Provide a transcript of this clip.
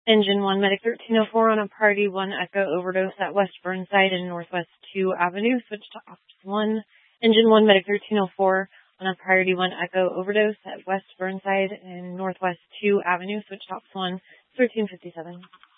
Engine 1, Medic 1304 on a Priority 1 Echo overdose at West Burnside and Northwest 2 Avenue. Switch to Ops 1. Engine 1, Medic 1304 on a Priority 1 Echo overdose at West Burnside and Northwest 2 Avenue. Switch to Ops 1, 1357.